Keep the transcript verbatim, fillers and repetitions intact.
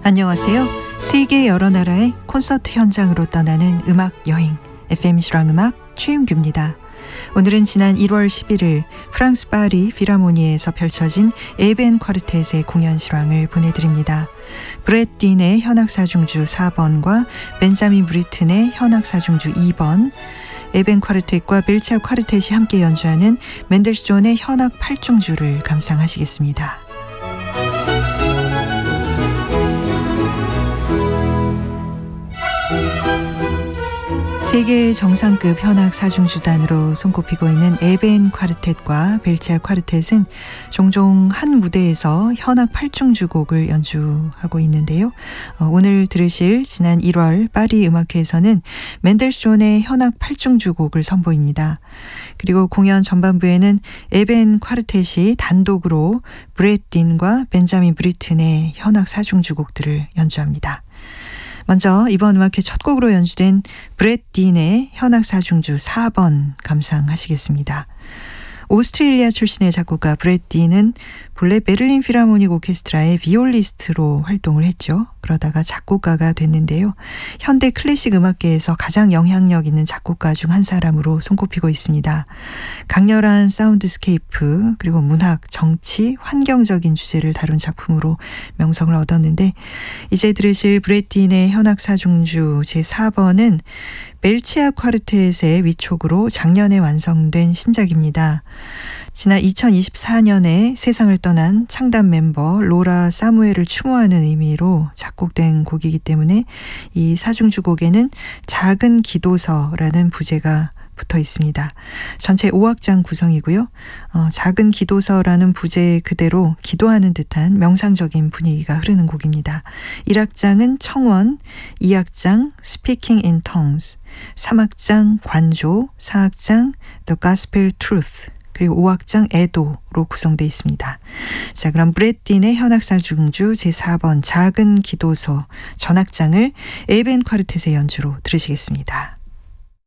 안녕하세요. 세계 여러 나라의 콘서트 현장으로 떠나는 음악 여행 에프엠 실황음악 최윤규입니다. 오늘은 지난 일월 십일일 프랑스 파리 필하모니에서 펼쳐진 에벤 쿼르텟의 공연 실황을 보내드립니다. 브렛 딘의 현악사중주 사 번과 벤자민 브리튼의 현악사중주 이 번, 에벤 쿼르텟과 벨치아 쿼르텟이 함께 연주하는 멘델스존의 현악 팔 중주를 감상하시겠습니다. 세계 정상급 현악 사중주단으로 손꼽히고 있는 에벤 쿼르텟과 벨치아 쿼르텟은 종종 한 무대에서 현악 팔 중주곡을 연주하고 있는데요. 어, 오늘 들으실 지난 일월 파리 음악회에서는 멘델스존의 현악 팔 중주곡을 선보입니다. 그리고 공연 전반부에는 에벤 쿼르텟이 단독으로 브렛 딘과 벤자민 브리튼의 현악 사 중주곡들을 연주합니다. 먼저 이번 음악회 첫 곡으로 연주된 브렛 딘의 현악 사중주 사 번 감상하시겠습니다. 오스트레일리아 출신의 작곡가 브렛 딘은 본래 베를린 필하모닉 오케스트라의 비올리스트로 활동을 했죠. 그러다가 작곡가가 됐는데요. 현대 클래식 음악계에서 가장 영향력 있는 작곡가 중 한 사람으로 손꼽히고 있습니다. 강렬한 사운드스케이프, 그리고 문학, 정치, 환경적인 주제를 다룬 작품으로 명성을 얻었는데, 이제 들으실 브렛 딘의 현악 사중주 제사 번은 벨치아 쿼르텟의 위촉으로 작년에 완성된 신작입니다. 지난 이천이십사 년에 세상을 떠난 창단 멤버 로라 사무엘을 추모하는 의미로 작곡된 곡이기 때문에 이 사중주 곡에는 작은 기도서라는 부제가 붙어 있습니다. 전체 오 악장 구성이고요. 어, 작은 기도서라는 부제 그대로 기도하는 듯한 명상적인 분위기가 흐르는 곡입니다. 일 악장은 청원, 이 악장 Speaking in Tongues, 삼 악장 관조, 사 악장 The Gospel Truth, 그리고 오 악장 애도로 구성되어 있습니다. 자, 그럼 브렛 딘의 현악사중주 제사 번 작은 기도서 전악장을 에벤 쿼르텟의 연주로 들으시겠습니다.